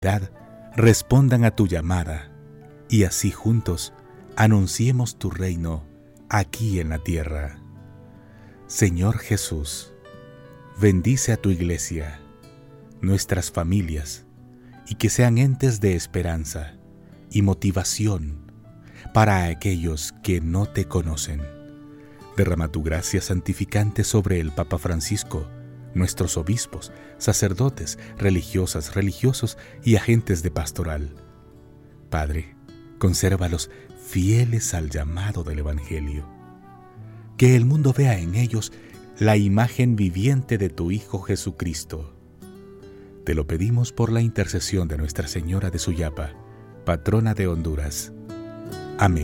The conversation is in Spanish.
respondan a tu llamada y así juntos anunciemos tu reino aquí en la tierra. Señor Jesús, bendice a tu iglesia, nuestras familias, y que sean entes de esperanza y motivación para aquellos que no te conocen. Derrama tu gracia santificante sobre el Papa Francisco, nuestros obispos, sacerdotes, religiosas, religiosos y agentes de pastoral. Padre, consérvalos fieles al llamado del Evangelio. Que el mundo vea en ellos la imagen viviente de tu Hijo Jesucristo. Te lo pedimos por la intercesión de Nuestra Señora de Suyapa, patrona de Honduras. Amén.